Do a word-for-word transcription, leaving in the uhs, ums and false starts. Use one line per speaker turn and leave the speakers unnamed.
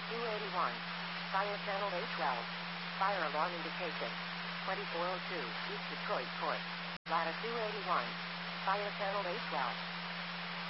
two eighty-one. Fire channel A twelve. Fire alarm indication. twenty-four oh two, East Detroit Court. Ladder two eighty-one. Fire channel A twelve.